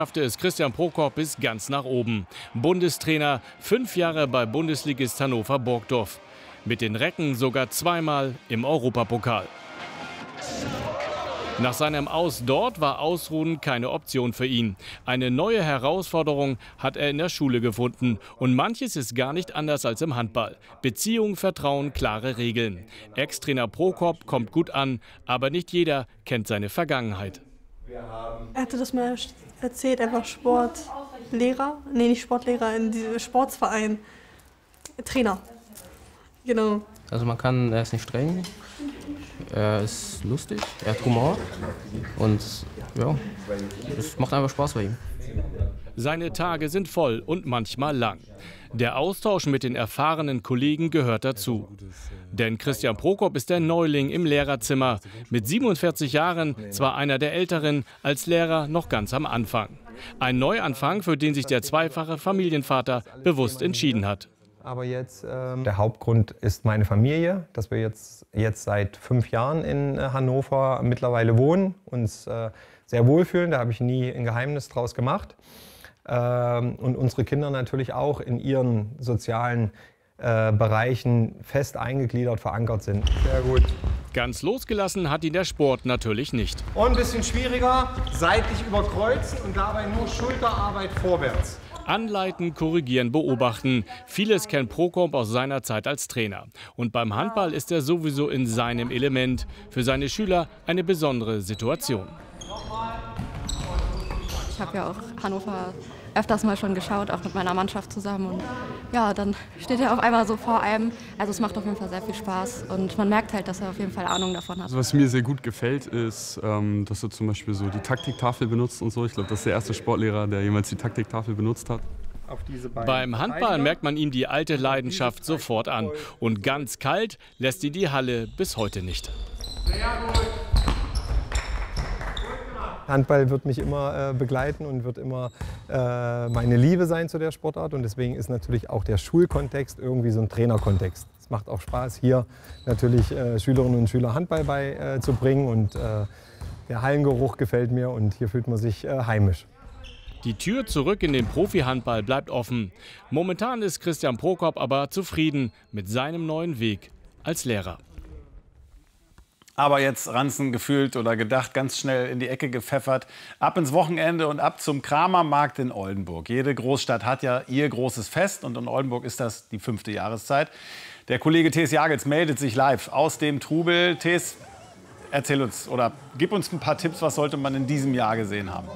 Schaffte es Christian Prokop bis ganz nach oben. Bundestrainer, 5 Jahre bei Bundesligist Hannover Burgdorf. Mit den Recken sogar zweimal im Europapokal. Nach seinem Aus dort war Ausruhen keine Option für ihn. Eine neue Herausforderung hat er in der Schule gefunden. Und manches ist gar nicht anders als im Handball. Beziehung, Vertrauen, klare Regeln. Ex-Trainer Prokop kommt gut an, aber nicht jeder kennt seine Vergangenheit. Er hatte das mal erzählt, er war Sportlehrer, nee, nicht Sportlehrer, in diesem Sportsverein, Trainer, genau. Also er ist nicht streng, er ist lustig, er hat Humor und ja, es macht einfach Spaß bei ihm. Seine Tage sind voll und manchmal lang. Der Austausch mit den erfahrenen Kollegen gehört dazu. Denn Christian Prokop ist der Neuling im Lehrerzimmer. Mit 47 Jahren, zwar einer der Älteren, als Lehrer noch ganz am Anfang. Ein Neuanfang, für den sich der zweifache Familienvater bewusst entschieden hat. Aber jetzt, der Hauptgrund ist meine Familie, dass wir jetzt seit 5 Jahren in Hannover mittlerweile wohnen, uns sehr wohlfühlen. Da habe ich nie ein Geheimnis draus gemacht. Und unsere Kinder natürlich auch in ihren sozialen Bereichen fest eingegliedert, verankert sind. Sehr gut. Ganz losgelassen hat ihn der Sport natürlich nicht. Und ein bisschen schwieriger, seitlich überkreuzen und dabei nur Schulterarbeit vorwärts. Anleiten, korrigieren, beobachten. Vieles kennt Prokop aus seiner Zeit als Trainer. Und beim Handball ist er sowieso in seinem Element. Für seine Schüler eine besondere Situation. Ich habe ja auch Hannover öfters mal schon geschaut, auch mit meiner Mannschaft zusammen. Und ja, dann steht er auf einmal so vor einem. Also es macht auf jeden Fall sehr viel Spaß und man merkt halt, dass er auf jeden Fall Ahnung davon hat. Also was mir sehr gut gefällt, ist, dass er zum Beispiel so die Taktiktafel benutzt und so. Ich glaube, das ist der erste Sportlehrer, der jemals die Taktiktafel benutzt hat. Beim Handball merkt man ihm die alte Leidenschaft sofort an. Und ganz kalt lässt ihn die Halle bis heute nicht. Handball wird mich immer begleiten und wird immer meine Liebe sein zu der Sportart. Und deswegen ist natürlich auch der Schulkontext irgendwie so ein Trainerkontext. Es macht auch Spaß, hier natürlich Schülerinnen und Schüler Handball beizubringen. Und der Hallengeruch gefällt mir und hier fühlt man sich heimisch. Die Tür zurück in den Profi-Handball bleibt offen. Momentan ist Christian Prokop aber zufrieden mit seinem neuen Weg als Lehrer. Aber jetzt Ranzen gefühlt oder gedacht, ganz schnell in die Ecke gepfeffert. Ab ins Wochenende und ab zum Kramermarkt in Oldenburg. Jede Großstadt hat ja ihr großes Fest und in Oldenburg ist das die 5. Jahreszeit. Der Kollege Thes Jagels meldet sich live aus dem Trubel. Thes, erzähl uns oder gib uns ein paar Tipps, was sollte man in diesem Jahr gesehen haben?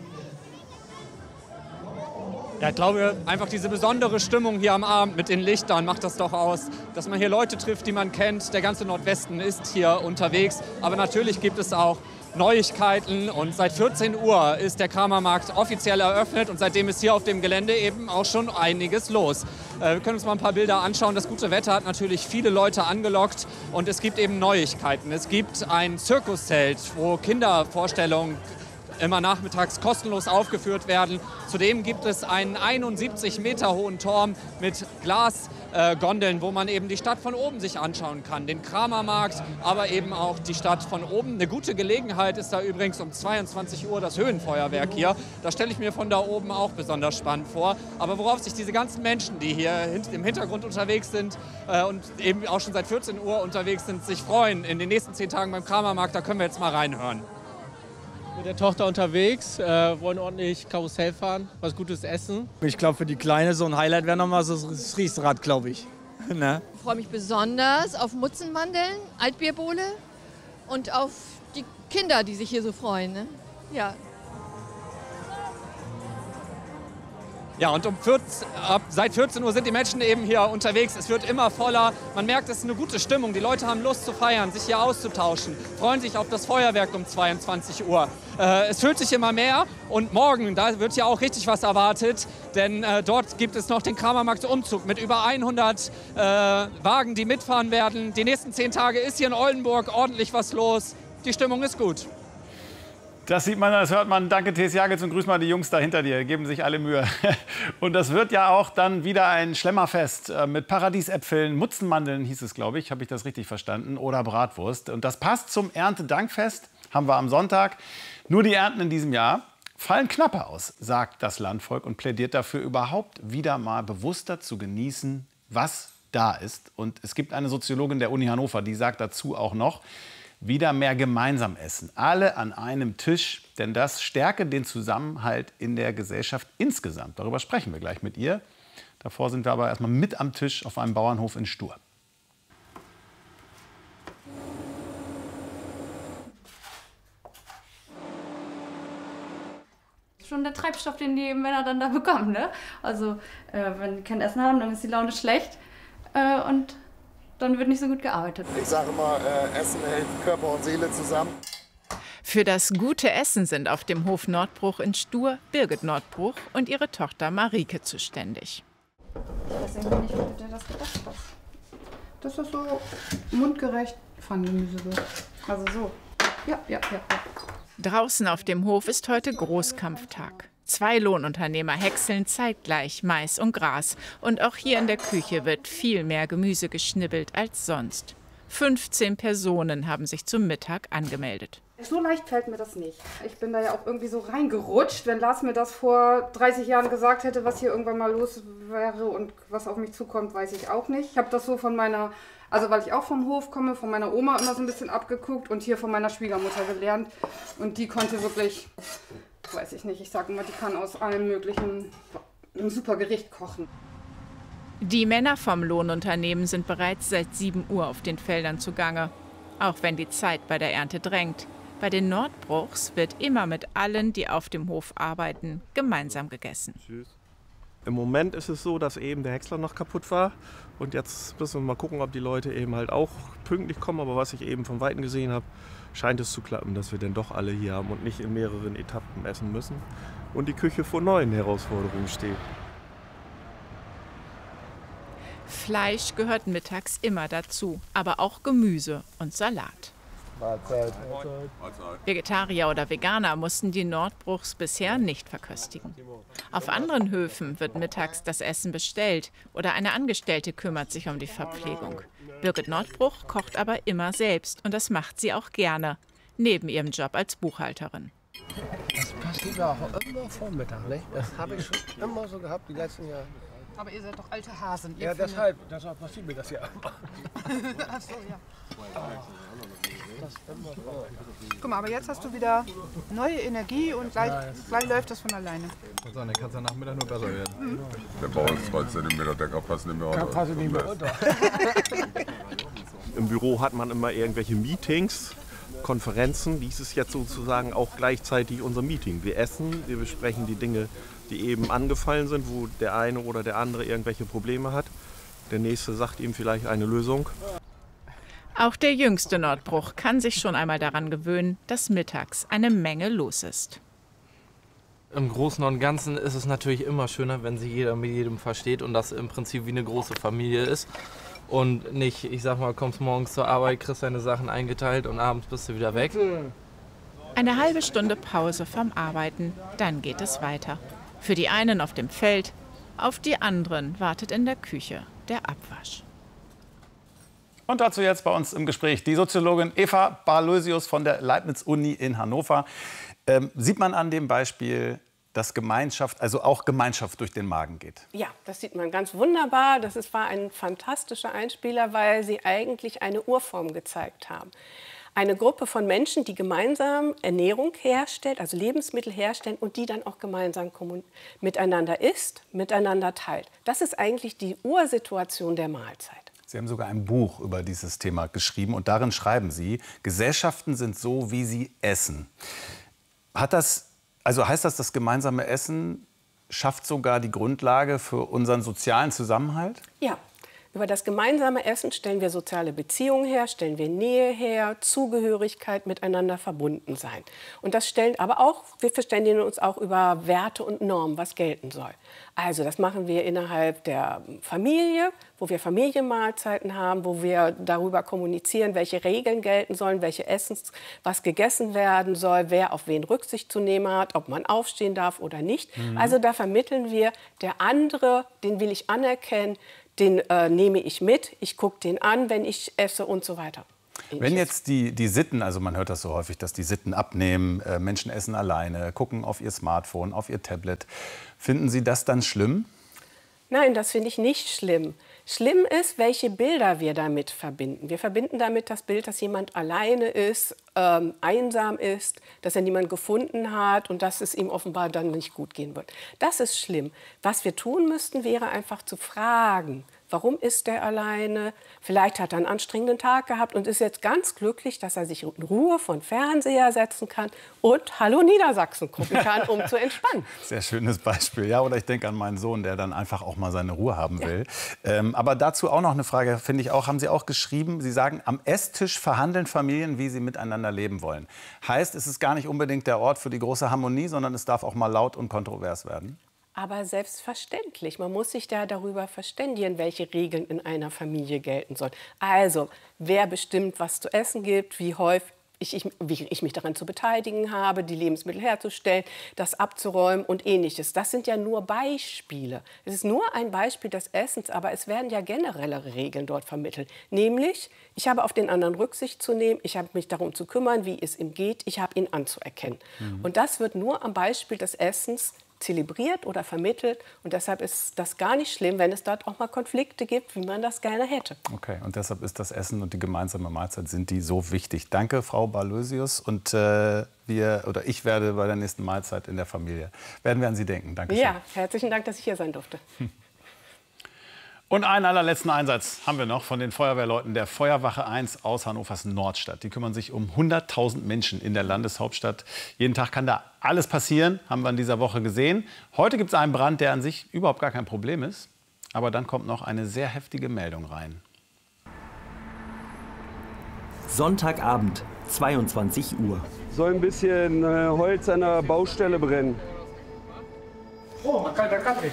Ja, ich glaube, einfach diese besondere Stimmung hier am Abend mit den Lichtern macht das doch aus, dass man hier Leute trifft, die man kennt. Der ganze Nordwesten ist hier unterwegs, aber natürlich gibt es auch Neuigkeiten und seit 14 Uhr ist der Kramermarkt offiziell eröffnet und seitdem ist hier auf dem Gelände eben auch schon einiges los. Wir können uns mal ein paar Bilder anschauen. Das gute Wetter hat natürlich viele Leute angelockt und es gibt eben Neuigkeiten. Es gibt ein Zirkuszelt, wo Kindervorstellungen immer nachmittags kostenlos aufgeführt werden. Zudem gibt es einen 71 Meter hohen Turm mit Glasgondeln, wo man eben die Stadt von oben sich anschauen kann. Den Kramermarkt, aber eben auch die Stadt von oben. Eine gute Gelegenheit ist da übrigens um 22 Uhr das Höhenfeuerwerk hier. Das stelle ich mir von da oben auch besonders spannend vor. Aber worauf sich diese ganzen Menschen, die hier im Hintergrund unterwegs sind und eben auch schon seit 14 Uhr unterwegs sind, sich freuen in den nächsten 10 Tagen beim Kramermarkt, da können wir jetzt mal reinhören. Mit der Tochter unterwegs, wollen ordentlich Karussell fahren, was Gutes essen. Ich glaube, für die Kleine so ein Highlight wäre nochmal so das Riesenrad, glaube ich. Ne? Ich freue mich besonders auf Mutzenmandeln, Altbierbowle und auf die Kinder, die sich hier so freuen. Ne? Ja. Ja, und seit 14 Uhr sind die Menschen eben hier unterwegs. Es wird immer voller. Man merkt, es ist eine gute Stimmung. Die Leute haben Lust zu feiern, sich hier auszutauschen, freuen sich auf das Feuerwerk um 22 Uhr. Es füllt sich immer mehr und morgen, da wird ja auch richtig was erwartet, denn dort gibt es noch den Kramermarkt-Umzug mit über 100 Wagen, die mitfahren werden. Die nächsten 10 Tage ist hier in Oldenburg ordentlich was los. Die Stimmung ist gut. Das sieht man, das hört man. Danke, Thes Jagels, und grüß mal die Jungs da hinter dir. Geben sich alle Mühe. Und das wird ja auch dann wieder ein Schlemmerfest mit Paradiesäpfeln, Mutzenmandeln hieß es, glaube ich. Habe ich das richtig verstanden? Oder Bratwurst. Und das passt zum Erntedankfest. Haben wir am Sonntag. Nur die Ernten in diesem Jahr. fallen knapper aus, sagt das Landvolk und plädiert dafür, überhaupt wieder mal bewusster zu genießen, was da ist. Und es gibt eine Soziologin der Uni Hannover, die sagt dazu auch noch, wieder mehr gemeinsam essen. Alle an einem Tisch, denn das stärke den Zusammenhalt in der Gesellschaft insgesamt. Darüber sprechen wir gleich mit ihr. Davor sind wir aber erstmal mit am Tisch auf einem Bauernhof in Stur. Schon der Treibstoff, den die Männer dann da bekommen, ne? Also wenn die kein Essen haben, dann ist die Laune schlecht und dann wird nicht so gut gearbeitet. Ich sage immer, Essen hält Körper und Seele zusammen. Für das gute Essen sind auf dem Hof Nordbruch in Stur Birgit Nordbruch und ihre Tochter Marike zuständig. Ich weiß irgendwie nicht, wie der das gedacht hat. Dass das so mundgerecht Pfannengemüse wird. Also so. Ja. Draußen auf dem Hof ist heute Großkampftag. 2 Lohnunternehmer häckseln zeitgleich Mais und Gras. Und auch hier in der Küche wird viel mehr Gemüse geschnibbelt als sonst. 15 Personen haben sich zum Mittag angemeldet. So leicht fällt mir das nicht. Ich bin da ja auch irgendwie so reingerutscht. Wenn Lars mir das vor 30 Jahren gesagt hätte, was hier irgendwann mal los wäre und was auf mich zukommt, weiß ich auch nicht. Ich habe das so von meiner, also weil ich auch vom Hof komme, von meiner Oma immer so ein bisschen abgeguckt und hier von meiner Schwiegermutter gelernt. Und die konnte wirklich, weiß ich nicht, ich sage immer, die kann aus allem Möglichen ein super Gericht kochen. Die Männer vom Lohnunternehmen sind bereits seit 7 Uhr auf den Feldern zugange. Auch wenn die Zeit bei der Ernte drängt. Bei den Nordbruchs wird immer mit allen, die auf dem Hof arbeiten, gemeinsam gegessen. Im Moment ist es so, dass eben der Häcksler noch kaputt war. Und jetzt müssen wir mal gucken, ob die Leute eben halt auch pünktlich kommen. Aber was ich eben von Weitem gesehen habe, scheint es zu klappen, dass wir denn doch alle hier haben und nicht in mehreren Etappen essen müssen. Und die Küche vor neuen Herausforderungen steht. Fleisch gehört mittags immer dazu, aber auch Gemüse und Salat. Mahlzeit. Vegetarier oder Veganer mussten die Nordbruchs bisher nicht verköstigen. Auf anderen Höfen wird mittags das Essen bestellt oder eine Angestellte kümmert sich um die Verpflegung. Birgit Nordbruch kocht aber immer selbst und das macht sie auch gerne, neben ihrem Job als Buchhalterin. Das passiert auch immer Vormittag, ne? Das habe ich schon immer so gehabt, die letzten Jahre. Aber ihr seid doch alte Hasen. Ja, deshalb passiert mir das ja immer. Ach so, ja. Guck mal, aber jetzt hast du wieder neue Energie und gleich läuft das von alleine. Dann kann es ja Nachmittag nur besser werden. Mhm. Der Bauer ist 2 cm, der kann passen nicht mehr runter. Kann passen nicht mehr runter. Im Büro hat man immer irgendwelche Meetings, Konferenzen. Dies ist jetzt sozusagen auch gleichzeitig unser Meeting. Wir essen, wir besprechen die Dinge, die eben angefallen sind, wo der eine oder der andere irgendwelche Probleme hat. Der nächste sagt ihm vielleicht eine Lösung. Auch der jüngste Nordbruch kann sich schon einmal daran gewöhnen, dass mittags eine Menge los ist. Im Großen und Ganzen ist es natürlich immer schöner, wenn sich jeder mit jedem versteht und das im Prinzip wie eine große Familie ist. Und nicht, ich sag mal, kommst morgens zur Arbeit, kriegst deine Sachen eingeteilt und abends bist du wieder weg. Eine halbe Stunde Pause vom Arbeiten, dann geht es weiter. Für die einen auf dem Feld, auf die anderen wartet in der Küche der Abwasch. Und dazu jetzt bei uns im Gespräch die Soziologin Eva Barlösius von der Leibniz-Uni in Hannover. Sieht man an dem Beispiel, dass Gemeinschaft, also auch Gemeinschaft durch den Magen geht? Ja, das sieht man ganz wunderbar. Das war ein fantastischer Einspieler, weil sie eigentlich eine Urform gezeigt haben. Eine Gruppe von Menschen, die gemeinsam Ernährung herstellt, also Lebensmittel herstellen und die dann auch gemeinsam miteinander isst, miteinander teilt. Das ist eigentlich die Ursituation der Mahlzeit. Sie haben sogar ein Buch über dieses Thema geschrieben und darin schreiben Sie, Gesellschaften sind so, wie sie essen. Heißt das, das gemeinsame Essen schafft sogar die Grundlage für unseren sozialen Zusammenhalt? Ja. Über das gemeinsame Essen stellen wir soziale Beziehungen her, stellen wir Nähe her, Zugehörigkeit, miteinander verbunden sein. Und das stellen aber auch, wir verständigen uns auch über Werte und Normen, was gelten soll. Also das machen wir innerhalb der Familie, wo wir Familienmahlzeiten haben, wo wir darüber kommunizieren, welche Regeln gelten sollen, welche Essens, was gegessen werden soll, wer auf wen Rücksicht zu nehmen hat, ob man aufstehen darf oder nicht. Also da vermitteln wir, der andere, den will ich anerkennen, den nehme ich mit, ich gucke den an, wenn ich esse und so weiter. Wenn jetzt die Sitten, also man hört das so häufig, dass die Sitten abnehmen, Menschen essen alleine, gucken auf ihr Smartphone, auf ihr Tablet, finden Sie das dann schlimm? Nein, das finde ich nicht schlimm. Schlimm ist, welche Bilder wir damit verbinden. Wir verbinden damit das Bild, dass jemand alleine ist, einsam ist, dass er niemanden gefunden hat und dass es ihm offenbar dann nicht gut gehen wird. Das ist schlimm. Was wir tun müssten, wäre einfach zu fragen, warum ist er alleine? Vielleicht hat er einen anstrengenden Tag gehabt und ist jetzt ganz glücklich, dass er sich in Ruhe vor den Fernseher setzen kann und Hallo Niedersachsen gucken kann, um zu entspannen. Sehr schönes Beispiel. Ja, oder ich denke an meinen Sohn, der dann einfach auch mal seine Ruhe haben will. Aber dazu auch noch eine Frage, finde ich auch, haben Sie auch geschrieben, Sie sagen, am Esstisch verhandeln Familien, wie sie miteinander leben wollen. Heißt, es ist gar nicht unbedingt der Ort für die große Harmonie, sondern es darf auch mal laut und kontrovers werden? Aber selbstverständlich. Man muss sich da darüber verständigen, welche Regeln in einer Familie gelten sollen. Also, wer bestimmt, was zu essen gibt, wie häufig wie ich mich daran zu beteiligen habe, die Lebensmittel herzustellen, das abzuräumen und Ähnliches. Das sind ja nur Beispiele. Es ist nur ein Beispiel des Essens, aber es werden ja generellere Regeln dort vermittelt. Nämlich, ich habe auf den anderen Rücksicht zu nehmen, ich habe mich darum zu kümmern, wie es ihm geht, ich habe ihn anzuerkennen. Und das wird nur am Beispiel des Essens zelebriert oder vermittelt. Und deshalb ist das gar nicht schlimm, wenn es dort auch mal Konflikte gibt, wie man das gerne hätte. Okay, und deshalb ist das Essen und die gemeinsame Mahlzeit sind die so wichtig. Danke, Frau Balösius. Und ich werde bei der nächsten Mahlzeit in der Familie, werden wir an Sie denken. Dankeschön. Ja, herzlichen Dank, dass ich hier sein durfte. Und einen allerletzten Einsatz haben wir noch von den Feuerwehrleuten der Feuerwache 1 aus Hannovers Nordstadt. Die kümmern sich um 100.000 Menschen in der Landeshauptstadt. Jeden Tag kann da alles passieren, haben wir in dieser Woche gesehen. Heute gibt es einen Brand, der an sich überhaupt gar kein Problem ist. Aber dann kommt noch eine sehr heftige Meldung rein. Sonntagabend, 22 Uhr. Soll ein bisschen Holz an der Baustelle brennen. Oh, man kann nicht.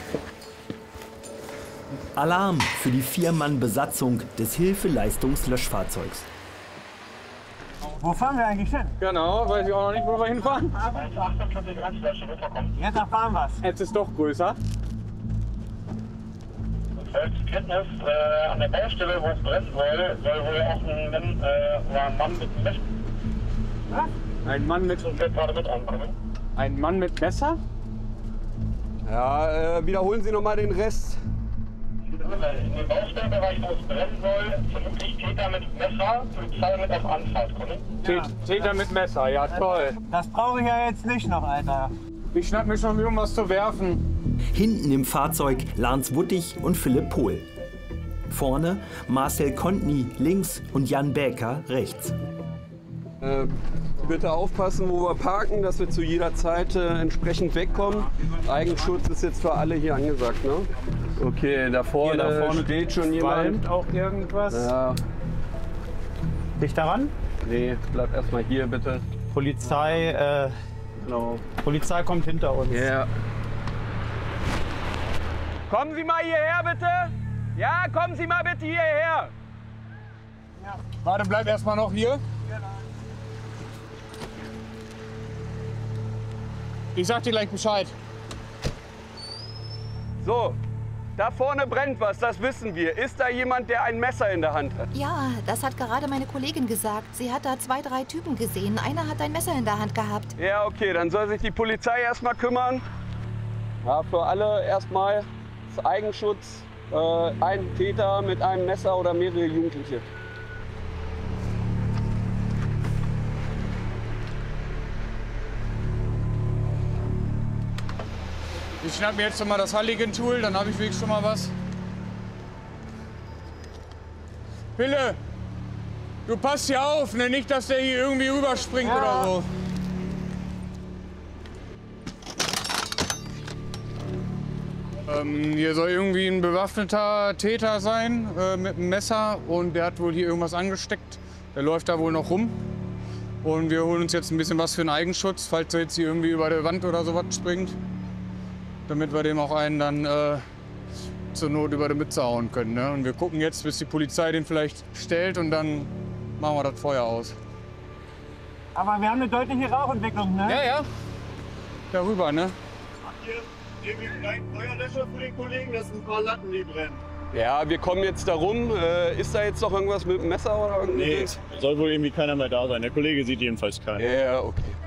Alarm für die 4-Mann-Besatzung des Hilfeleistungslöschfahrzeugs. Wo fahren wir eigentlich hin? Genau, weiß ich auch noch nicht, wo wir hinfahren. Jetzt erfahren wir es. Jetzt ist doch größer. Kenntnis, an der Baustelle, wo es brennen soll wohl auch ein Mann mit Messer. Was? Ein Mann mit... Ein Mann mit Messer? Ja, wiederholen Sie noch mal den Rest. In dem Baustellenbereich, wo es brennen soll, vermutlich Täter mit Messer, Polizei mit auf Anfahrt kommen. Ja. Täter mit Messer, ja toll. Das brauche ich ja jetzt nicht noch, Alter. Ich schnapp mir schon irgendwas zu werfen. Hinten im Fahrzeug Lars Wuttig und Philipp Pohl. Vorne Marcel Kontny links und Jan Bäker rechts. Bitte aufpassen, wo wir parken, dass wir zu jeder Zeit entsprechend wegkommen. Eigenschutz ist jetzt für alle hier angesagt, ne? Okay, da vorne steht schon jemand. Auch irgendwas? Ja. Dich daran? Nee, bleib erstmal hier, bitte. Polizei, genau. Polizei kommt hinter uns. Ja. Yeah. Kommen Sie mal hierher, bitte. Ja, kommen Sie mal bitte hierher. Ja. Warte, bleib erstmal noch hier. Genau. Ich sag dir gleich Bescheid. So, da vorne brennt was, das wissen wir. Ist da jemand, der ein Messer in der Hand hat? Ja, das hat gerade meine Kollegin gesagt. Sie hat da 2, 3 Typen gesehen. Einer hat ein Messer in der Hand gehabt. Ja, okay, dann soll sich die Polizei erstmal kümmern. Ja, für alle erstmal Eigenschutz. Ein Täter mit einem Messer oder mehrere Jugendliche. Ich schnapp mir jetzt schon mal das Halligen-Tool, dann habe ich wirklich schon mal was. Pille, du passt hier auf, ne? Nicht, dass der hier irgendwie rüberspringt oder so. Hier soll irgendwie ein bewaffneter Täter sein mit einem Messer und der hat wohl hier irgendwas angesteckt. Der läuft da wohl noch rum. Und wir holen uns jetzt ein bisschen was für einen Eigenschutz, falls er jetzt hier irgendwie über der Wand oder sowas springt. Damit wir dem auch einen dann zur Not über die Mütze hauen können. Ne? Und wir gucken jetzt, bis die Polizei den vielleicht stellt und dann machen wir das Feuer aus. Aber wir haben eine deutliche Rauchentwicklung, ne? Ja, ja. Darüber, ne? Hier gibt es einen Feuerlöscher für den Kollegen, das sind ein paar Latten, die brennen. Ja, wir kommen jetzt da rum. Ist da jetzt noch irgendwas mit dem Messer oder irgendwie? Nee, soll wohl irgendwie keiner mehr da sein. Der Kollege sieht jedenfalls keinen. Ja, okay.